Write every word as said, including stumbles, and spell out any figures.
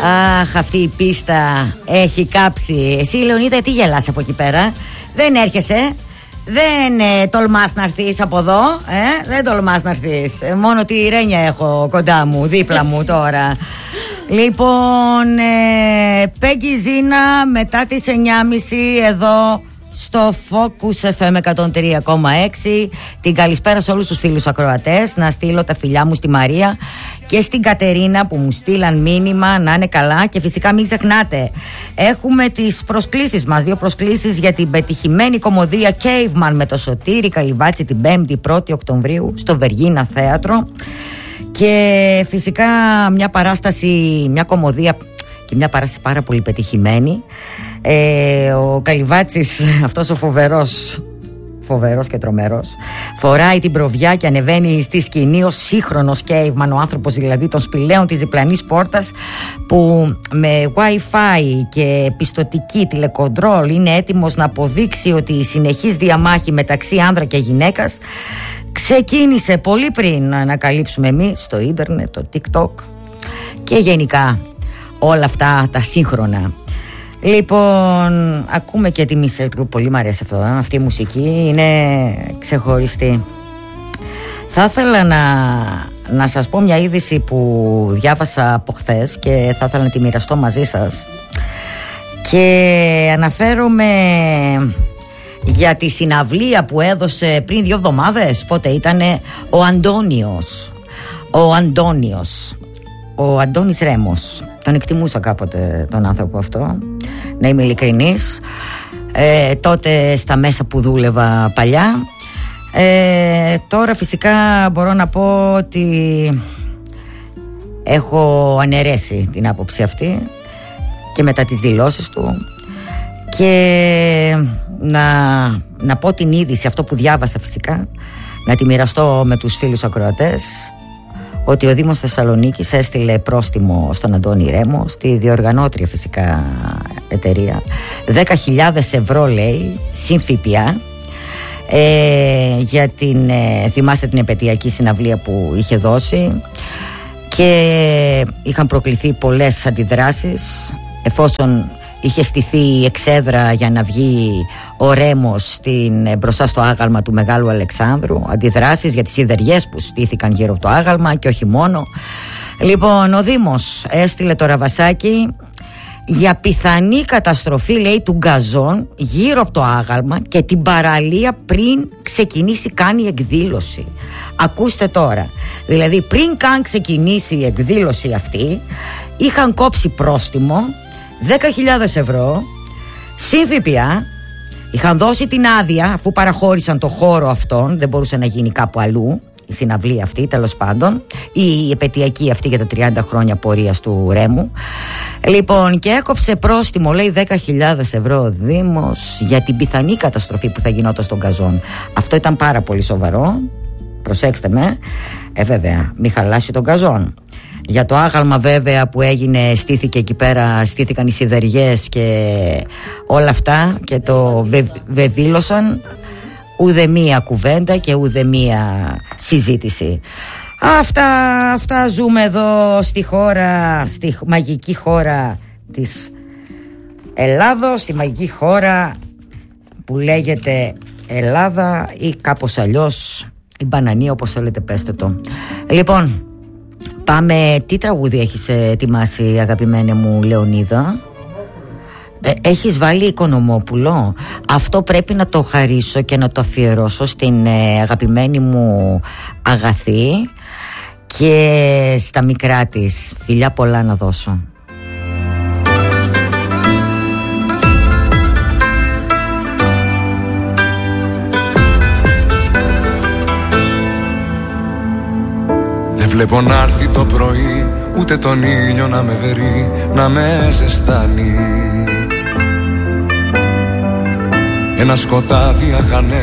Αχ, αυτή η πίστα έχει κάψει. Εσύ, Λεωνίδα, τι γελάς από εκεί πέρα? Δεν έρχεσαι? Δεν ε, τολμάς να έρθεις από εδώ, ε? Δεν τολμάς να έρθεις. ε, Μόνο τη Ρένια έχω κοντά μου, δίπλα μου τώρα. Λοιπόν, ε, Πέγγι Ζήνα, μετά τις εννιά και μισή εδώ στο Focus εφ εμ εκατόν τρία κόμμα έξι. Την καλησπέρα σε όλους τους φίλους ακροατές. Να στείλω τα φιλιά μου στη Μαρία και στην Κατερίνα που μου στείλαν μήνυμα να είναι καλά. Και φυσικά μην ξεχνάτε, έχουμε τις προσκλήσεις μας. Δύο προσκλήσεις για την πετυχημένη κομμωδία Caveman με το Σωτήρη Καλυβάτση την πέμπτη πρώτη Οκτωβρίου στο Βεργίνα Θέατρο. Και φυσικά μια παράσταση, μια κομμωδία και μια παράσταση πάρα πολύ πετυχημένη. Ε, ο Καλυβάτσης, αυτός ο φοβερός, φοβερός και τρομερός, φοράει την προβιά και ανεβαίνει στη σκηνή ως σύγχρονος caveman, ο άνθρωπος δηλαδή των σπηλαίων της διπλανής πόρτας, που με Wi-Fi και πιστωτική τηλεκοντρόλ είναι έτοιμος να αποδείξει ότι η συνεχής διαμάχη μεταξύ άνδρα και γυναίκας ξεκίνησε πολύ πριν να ανακαλύψουμε εμείς στο ίντερνετ, το TikTok και γενικά όλα αυτά τα σύγχρονα. Λοιπόν, ακούμε και τη Μισελ, πολύ μου αρέσει αυτό, αυτή η μουσική είναι ξεχωριστή. Θα ήθελα να, να σας πω μια είδηση που διάβασα από χθες και θα ήθελα να τη μοιραστώ μαζί σας. Και αναφέρομαι για τη συναυλία που έδωσε πριν δύο εβδομάδες, πότε ήτανε, ο Αντώνιος. Ο Αντώνιος, ο Αντώνης Ρέμος. Τον εκτιμούσα κάποτε τον άνθρωπο αυτό, να είμαι ειλικρινής. ε, Τότε στα μέσα που δούλευα παλιά. ε, Τώρα φυσικά μπορώ να πω ότι έχω αναιρέσει την άποψη αυτή και μετά τις δηλώσεις του. Και να, να πω την είδηση, αυτό που διάβασα φυσικά, να τη μοιραστώ με τους φίλους ακροατές, ότι ο Δήμος Θεσσαλονίκης έστειλε πρόστιμο στον Αντώνη Ρέμο, στη διοργανώτρια φυσικά εταιρεία, δέκα χιλιάδες ευρώ λέει, συν ΦΠΑ, ε, για την, ε, θυμάστε την επαιτειακή συναυλία που είχε δώσει, και είχαν προκληθεί πολλές αντιδράσεις εφόσον είχε στηθεί η εξέδρα για να βγει ο Ρέμος στην, μπροστά στο άγαλμα του Μεγάλου Αλεξάνδρου. Αντιδράσεις για τις σιδεριές που στήθηκαν γύρω από το άγαλμα και όχι μόνο. Λοιπόν, ο Δήμος έστειλε το ραβασάκι για πιθανή καταστροφή, λέει, του γκαζόν γύρω από το άγαλμα και την παραλία πριν ξεκινήσει καν η εκδήλωση. Ακούστε τώρα, δηλαδή πριν καν ξεκινήσει η εκδήλωση αυτή είχαν κόψει πρόστιμο δέκα χιλιάδες ευρώ συν ΦΠΑ. Είχαν δώσει την άδεια, αφού παραχώρησαν το χώρο αυτόν, δεν μπορούσε να γίνει κάπου αλλού η συναυλία αυτή, τέλος πάντων, ή η επαιτειακή αυτή για τα τριάντα χρόνια πορείας του Ρέμου. Λοιπόν, και έκοψε πρόστιμο, λέει, δέκα χιλιάδες ευρώ ο Δήμος για την πιθανή καταστροφή που θα γινόταν στον γκαζόν. Αυτό ήταν πάρα πολύ σοβαρό, προσέξτε με. Ε βέβαια, μη χαλάσει τον γκαζόν. Για το άγαλμα βέβαια που έγινε, στήθηκε εκεί πέρα, στήθηκαν οι σιδεριές και όλα αυτά και το βε, βεβήλωσαν. Ούτε μία κουβέντα και ούτε μία συζήτηση. Αυτά, αυτά ζούμε εδώ στη χώρα, στη μαγική χώρα της Ελλάδος, στη μαγική χώρα που λέγεται Ελλάδα ή κάπως αλλιώς η μπανανία, όπως θέλετε πέστε το. Λοιπόν, πάμε, τι τραγούδι έχεις ετοιμάσει, αγαπημένη μου Λεωνίδα? Ε, έχεις βάλει Οικονομόπουλο. Αυτό πρέπει να το χαρίσω και να το αφιερώσω στην ε, αγαπημένη μου Αγαθή και στα μικρά της. Φιλιά πολλά να δώσω. Δεν βλέπω να έρθει το πρωί, ούτε τον ήλιο να με βερεί, να με ζεστάνει. Ένα σκοτάδι αχανέ